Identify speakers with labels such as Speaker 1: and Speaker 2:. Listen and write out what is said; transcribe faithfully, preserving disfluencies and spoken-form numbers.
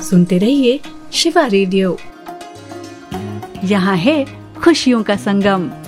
Speaker 1: सुनते रहिए शिवा रेडियो। यहाँ है खुशियों का संगम।